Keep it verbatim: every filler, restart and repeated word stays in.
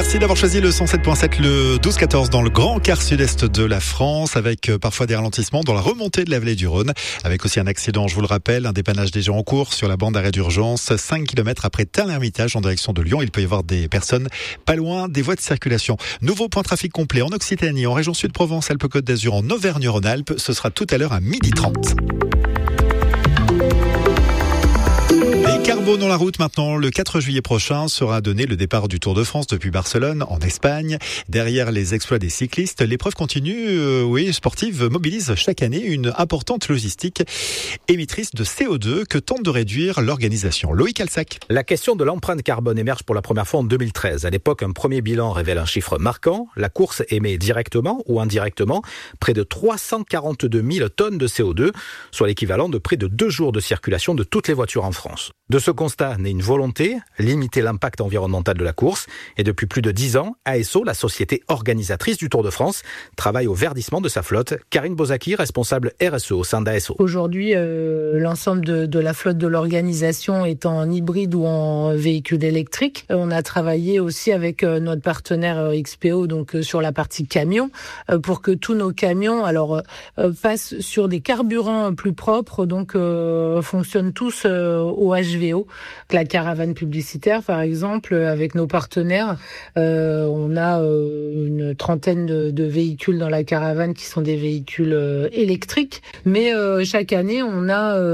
Merci d'avoir choisi le cent sept point sept, le douze quatorze dans le grand quart sud-est de la France, avec parfois des ralentissements dans la remontée de la vallée du Rhône, avec aussi un accident, je vous le rappelle, un dépannage déjà en cours sur la bande d'arrêt d'urgence, cinq kilomètres après Tain-l'Hermitage en direction de Lyon. Il peut y avoir des personnes pas loin des voies de circulation. Nouveau point trafic complet en Occitanie, en région Sud-Provence, Alpes-Côte d'Azur, en Auvergne-Rhône-Alpes. Ce sera tout à l'heure à midi trente. Carbo dans la route maintenant, le quatre juillet prochain sera donné le départ du Tour de France depuis Barcelone en Espagne. Derrière les exploits des cyclistes, l'épreuve continue, euh, oui, sportive mobilise chaque année une importante logistique émettrice de C O deux que tente de réduire l'organisation. Loïc Alsac. La question de l'empreinte carbone émerge pour la première fois en deux mille treize. À l'époque, un premier bilan révèle un chiffre marquant. La course émet directement ou indirectement près de trois cent quarante-deux mille tonnes de C O deux, soit l'équivalent de près de deux jours de circulation de toutes les voitures en France. De ce constat naît une volonté, limiter l'impact environnemental de la course. Et depuis plus de dix ans, A S O, la société organisatrice du Tour de France, travaille au verdissement de sa flotte. Karine Bozaki, responsable R S E au sein d'A S O. Aujourd'hui, euh, l'ensemble de, de la flotte de l'organisation est en hybride ou en véhicule électrique. On a travaillé aussi avec euh, notre partenaire X P O, donc euh, sur la partie camion, euh, pour que tous nos camions alors euh, passent sur des carburants plus propres, donc euh, fonctionnent tous euh, au H V O. La caravane publicitaire, par exemple, avec nos partenaires, euh, on a euh, une trentaine de, de véhicules dans la caravane qui sont des véhicules euh, électriques. Mais euh, chaque année, on a euh,